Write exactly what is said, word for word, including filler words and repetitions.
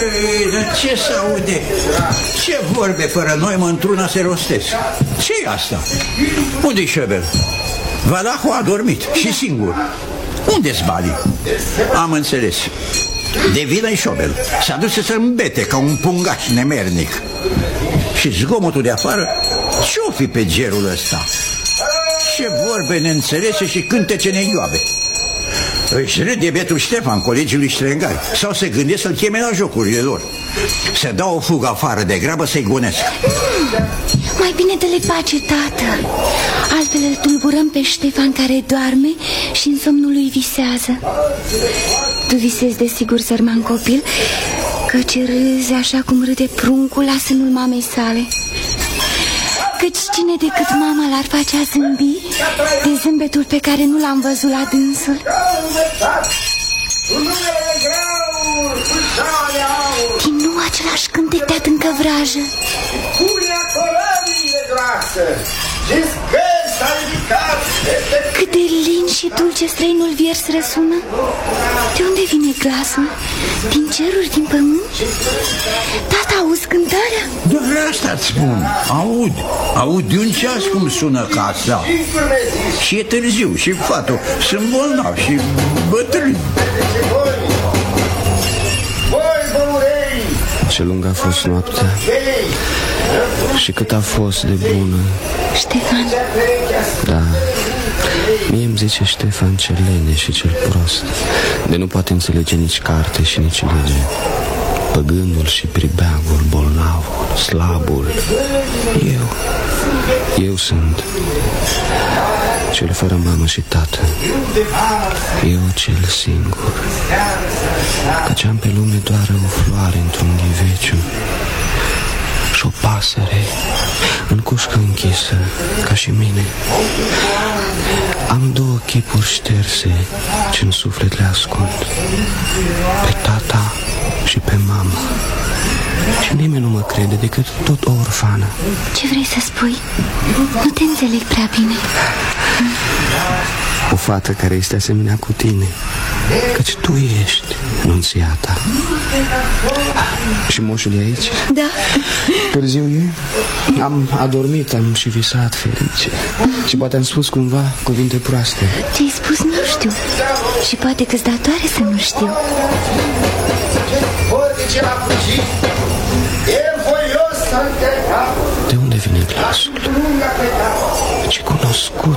Ce se aude? Ce vorbe fără noi mă într-una se rostesc? Ce-i asta? Unde-i Șebel? Valahul a dormit și singur. Unde-s Bali? Am înțeles. De vină-i Șobel. S-a dus să se îmbete ca un pungaș nemernic. Și zgomotul de afară, ce-o fi pe gerul ăsta? Ce vorbe neînțelese și cântece neioabe. Își râde bietul Ștefan, colegii lui Ștrengari. Sau se gândesc să-l cheme la jocurile lor. Să dau o fugă afară de grabă să-i gonesc. Mai bine dă-le pace, tată. Altfel îl tulburăm pe Ștefan care doarme și în somnul lui visează. Tu visezi desigur, sărman copil, căci râzi așa cum râde pruncul la sânul mamei sale. Căci cine decât mama l-ar face a zâmbi de zâmbetul pe care nu l-am văzut la dânsul? Din nou același cântec de adâncă vrajă. Cât de lin și dulce străinul viers răsună. De unde vine glasul? Din ceruri, din pământ? Tata, auzi cântarea? Doar asta-ți spun. Aud. Aud de un ceas cum sună casa. Și e târziu și fatul sunt bolnavi și bătrâni. Ce lungă a fost noaptea și cât a fost de bună. Ștefan. Da, mie îmi zice Ștefan cel lene și cel prost, de nu poate înțelege nici carte și nici lege. Păgânul și pribeagul, bolnavul, slabul. Eu, eu sunt cel fără mamă și tată. Eu cel singur, căci am pe lume doar o floare într-un ghiveciu și o pasăre în cușcă închisă, ca și mine. Am două chipuri șterse ce în suflet le ascund, pe tata și pe mama. Și nimeni nu mă crede decât tot o orfană. Ce vrei să spui? Nu te înțeleg prea bine. O fată care este asemenea cu tine, căci tu ești nunțiata. Și moșul e aici? Da. Târziu e? Am adormit, am și visat ferice. Și poate am spus cumva cuvinte proaste. Ce-ai spus nu știu. Și poate că-ți datoare să nu știu. De unde vine glasul? Ce cunoscut.